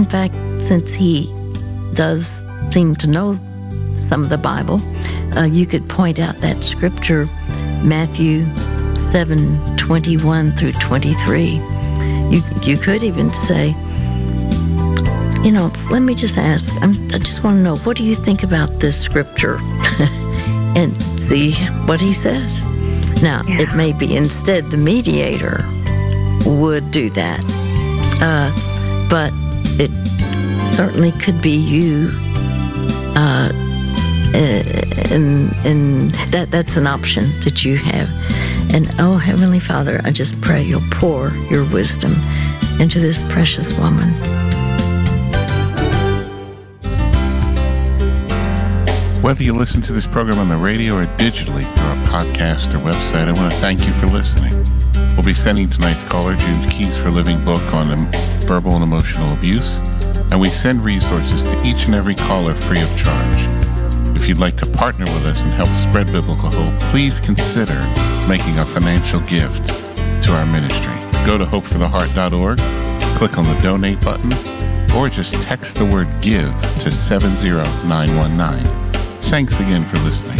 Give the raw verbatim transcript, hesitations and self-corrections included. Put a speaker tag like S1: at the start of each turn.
S1: fact, since he does seem to know some of the Bible, uh, you could point out that scripture, Matthew seven twenty-one through twenty-three. You you could even say, you know, let me just ask, I'm, I just want to know, what do you think about this scripture? And see what he says. Now, yeah. It may be instead the mediator would do that. Uh, but it certainly could be you. Uh, and and that that's an option that you have. And oh, Heavenly Father, I just pray you'll pour your wisdom into this precious woman.
S2: Whether you listen to this program on the radio or digitally through our podcast or website, I want to thank you for listening. We'll be sending tonight's caller June's Keys for Living book on um, verbal and emotional abuse, and we send resources to each and every caller free of charge. If you'd like to partner with us and help spread biblical hope, please consider making a financial gift to our ministry. Go to hope for the heart dot org, click on the donate button, or just text the word GIVE to seven zero nine one nine. Thanks again for listening.